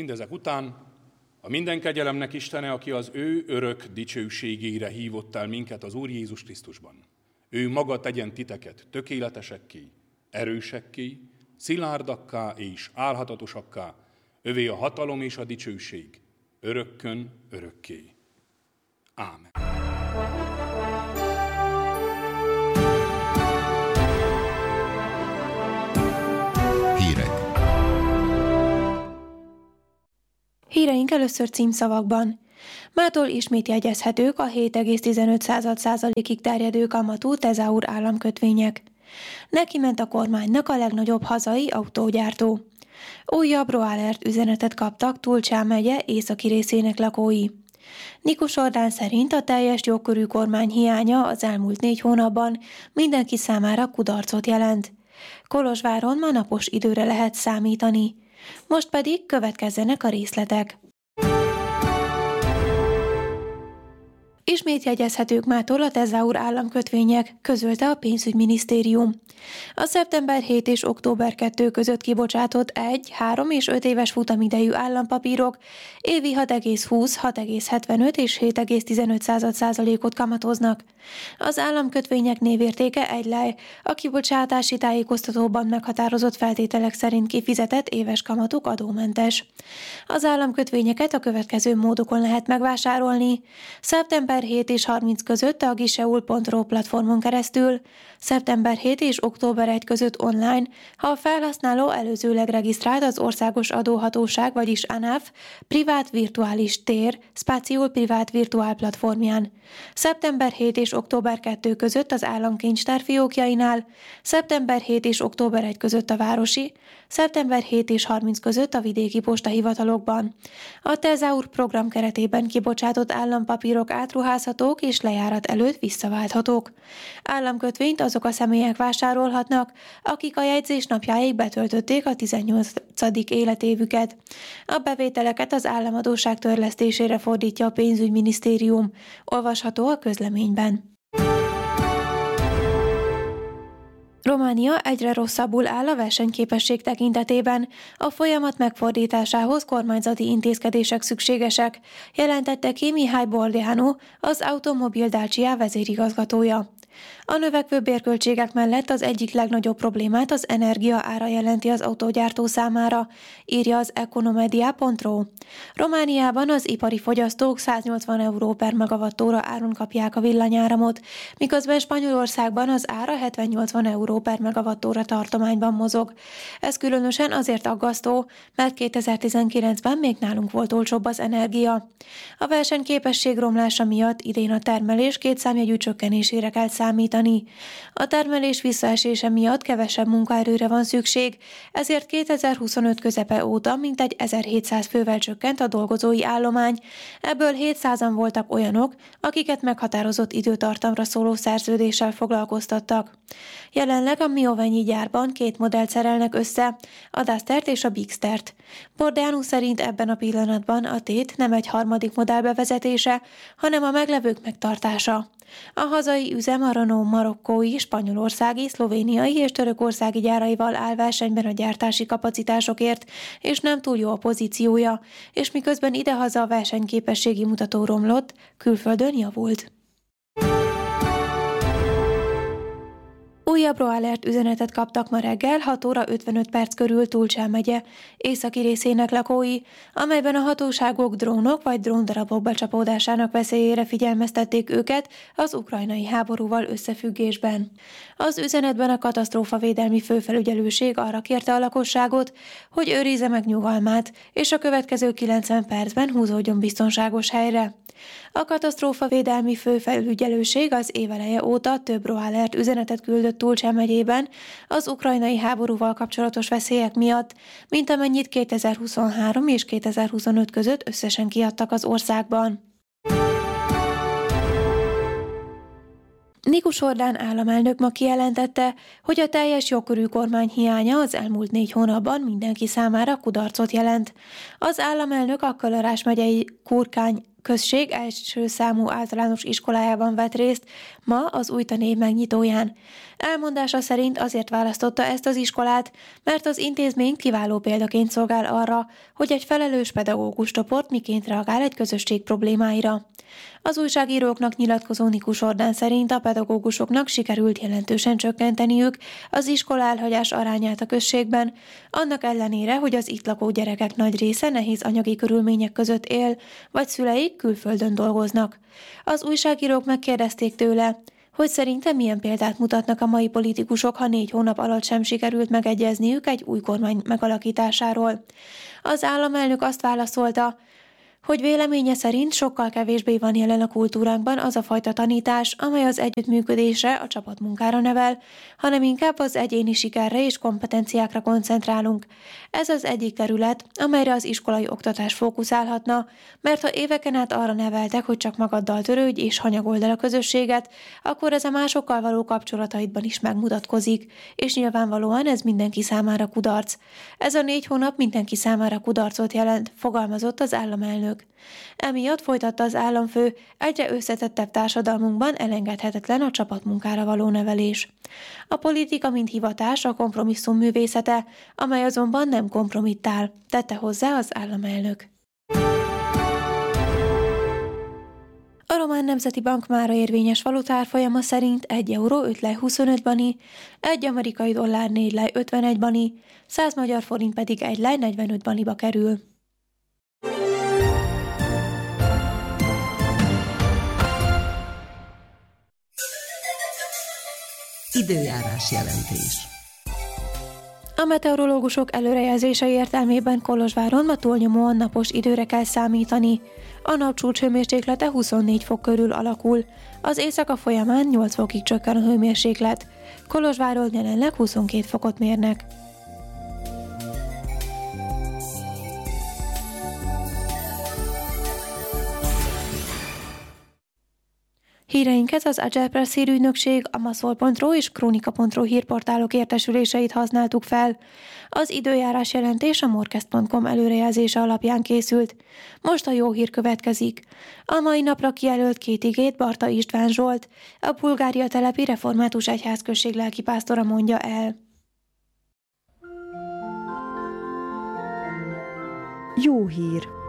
Mindezek után a minden kegyelemnek Istene, aki az ő örök dicsőségére hívott el minket az Úr Jézus Krisztusban. Ő maga tegyen titeket tökéletesekké, erősekké, szilárdakká és állhatatosakká, övé a hatalom és a dicsőség, örökkön örökké. Ámen. Híreink először címszavakban. Mától ismét jegyezhetők a 7,15%-ig terjedő kamatú Tezaur államkötvények. Neki ment a kormánynak a legnagyobb hazai autógyártó. Újabb roalert üzenetet kaptak Tulcsán megye északi részének lakói. Nikus Orbán szerint a teljes jogkörű kormány hiánya az elmúlt 4 hónapban mindenki számára kudarcot jelent. Kolozsváron már napos időre lehet számítani. Most pedig következzenek a részletek. Ismét jegyezhetők mától a Tezaur államkötvények, közölte a pénzügyminisztérium. A szeptember 7 és október 2 között kibocsátott 1, 3 és 5 éves futamidejű állampapírok évi 6,20, 6,75 és 7,15%-ot kamatoznak. Az államkötvények névértéke 1 lej, a kibocsátási tájékoztatóban meghatározott feltételek szerint kifizetett éves kamatuk adómentes. Az államkötvényeket a következő módokon lehet megvásárolni. Szeptember 7 és 30 között a giseul.ro platformon keresztül, szeptember 7 és október 1 között online, ha a felhasználó előzőleg regisztrált az Országos Adóhatóság, vagyis ANAF, privát virtuális tér, Spatiul privát virtuál platformján. Szeptember 7 és október 2 között az államkincstár fiókjainál, szeptember 7 és október 1 között a városi, szeptember 7 és 30 között a vidéki postahivatalokban. A Tezaur program keretében kibocsátott állampapírok átruházhatók és lejárat előtt visszaválthatók. Államkötvényt azok a személyek vásárolhatnak, akik a jegyzés napjáig betöltötték a 18. életévüket. A bevételeket az államadósság törlesztésére fordítja a pénzügyminisztérium. Olvasható a közleményben. Románia egyre rosszabbul áll a versenyképesség tekintetében. A folyamat megfordításához kormányzati intézkedések szükségesek, jelentette ki Mihály Bordeanu, az Automobil Dacia vezérigazgatója. A növekvő bérköltségek mellett az egyik legnagyobb problémát az energia ára jelenti az autógyártó számára, írja az economedia.ro. Romániában az ipari fogyasztók 180 euró per megawattóra áron kapják a villanyáramot, miközben Spanyolországban az ára 70-80 euró per megawattóra tartományban mozog. Ez különösen azért aggasztó, mert 2019-ben még nálunk volt olcsóbb az energia. A versenyképesség romlása miatt idén a termelés 2 számjegyű csökkenésére kell számítani. A termelés visszaesése miatt kevesebb munkaerőre van szükség, ezért 2025 közepe óta mintegy 1700 fővel csökkent a dolgozói állomány, ebből 700-an voltak olyanok, akiket meghatározott időtartamra szóló szerződéssel foglalkoztattak. Jelenleg a Miovenyi gyárban 2 modellt szerelnek össze, a Dustert és a Bigstert. Bordeanu szerint ebben a pillanatban a tét nem egy harmadik modell bevezetése, hanem a meglevők megtartása. A hazai üzem a Renault marokkói, spanyolországi, szlovéniai és törökországi gyáraival áll versenyben a gyártási kapacitásokért, és nem túl jó a pozíciója, és miközben idehaza a versenyképességi mutató romlott, külföldön javult. Újabb roalert üzenetet kaptak ma reggel 6 óra 55 perc körül Tulcsán megye északi részének lakói, amelyben a hatóságok drónok vagy dróndarabok becsapódásának veszélyére figyelmeztették őket az ukrajnai háborúval összefüggésben. Az üzenetben a katasztrófavédelmi főfelügyelőség arra kérte a lakosságot, hogy őrizze meg nyugalmát, és a következő 90 percben húzódjon biztonságos helyre. A katasztrófavédelmi főfelügyelőség az éveleje óta több roalert üzenetet küldött Tulcsán megyében az ukrajnai háborúval kapcsolatos veszélyek miatt, mint amennyit 2023 és 2025 között összesen kiadtak az országban. Nikus Orbán államelnök ma kijelentette, hogy a teljes jogkörű kormány hiánya az elmúlt 4 hónapban mindenki számára kudarcot jelent. Az államelnök a Kölyörás megyei Kurkány község első számú általános iskolájában vett részt ma az új tanév megnyitóján. Elmondása szerint azért választotta ezt az iskolát, mert az intézmény kiváló példaként szolgál arra, hogy egy felelős pedagógus csoport miként reagál egy közösség problémáira. Az újságíróknak nyilatkozó Nikus Ordán szerint a pedagógusoknak sikerült jelentősen csökkenteniük az iskola elhagyás arányát a községben, annak ellenére, hogy az itt lakó gyerekek nagy része nehéz anyagi körülmények között él, vagy szüleik külföldön dolgoznak. Az újságírók megkérdezték tőle, hogy szerintem milyen példát mutatnak a mai politikusok, ha 4 hónap alatt sem sikerült megegyezniük egy új kormány megalakításáról. Az államelnök azt válaszolta, hogy véleménye szerint sokkal kevésbé van jelen a kultúránkban az a fajta tanítás, amely az együttműködésre, a csapatmunkára nevel, hanem inkább az egyéni sikerre és kompetenciákra koncentrálunk. Ez az egyik terület, amelyre az iskolai oktatás fókuszálhatna, mert ha éveken át arra neveltek, hogy csak magaddal törődj és hanyagold el a közösséget, akkor ez a másokkal való kapcsolataidban is megmutatkozik, és nyilvánvalóan ez mindenki számára kudarc. Ez a 4 hónap mindenki számára kudarcot jelent, fogalmazott az államelnök. Emiatt, folytatta az államfő, egyre összetettebb társadalmunkban elengedhetetlen a csapatmunkára való nevelés. A politika, mint hivatás, a kompromisszum művészete, amely azonban nem kompromittál, tette hozzá az államelnök. A Román Nemzeti Bank mára érvényes valutárfolyama szerint 1 euró 5 lej 25 bani, 1 amerikai dollár 4 lej 51 bani, 100 magyar forint pedig 1 lej 45 baniba kerül. Időjárás jelentés. A meteorológusok előrejelzése értelmében Kolozsváron ma túlnyomóan napos időre kell számítani. A nap csúcshőmérséklete 24 fok körül alakul. Az éjszaka folyamán 8 fokig csökken a hőmérséklet. Kolozsváron jelenleg 22 fokot mérnek. Híreinket az Agile Press hírügynökség, a Maszol.ro és Krónika.ro hírportálok értesüléseit használtuk fel. Az időjárás jelentés a Morkest.com előrejelzése alapján készült. Most a jó hír következik. A mai napra kijelölt 2 igét Barta István Zsolt, a Bulgária telepi református egyházközség lelkipásztora mondja el. Jó hír.